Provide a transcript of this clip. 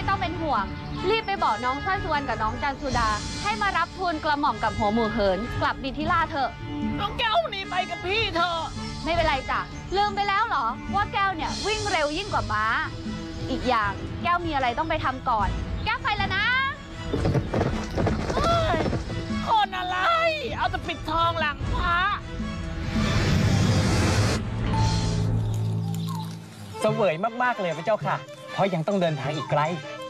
ไม่ต้องเป็นห่วง รีบไปบอกน้องสร้อยสุวรรณกับน้องจันสุดา ให้มารับทูลกระหม่อมกับหัวหมู่เหิน กลับดินทิราเถอะน้องแก้วหนีไปกับพี่เถอะไม่เป็นไรจ้ะลืมไปแล้วเหรอ ว่าแก้วเนี่ยวิ่งเร็วยิ่งกว่าม้า อีกอย่างแก้วมีอะไรต้องไปทำก่อน แก้วไปแล้วนะคนอะไร เอาแต่ปิดทองหลังพระเสวยมากๆเลยพระเจ้าค่ะ เพราะยังต้องเดินทางอีกไกล